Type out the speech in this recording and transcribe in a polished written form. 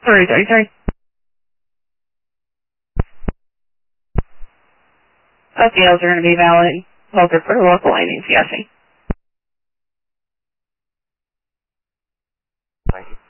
333. OPLs are going to be valid. Local for local landings, yes. Thank you.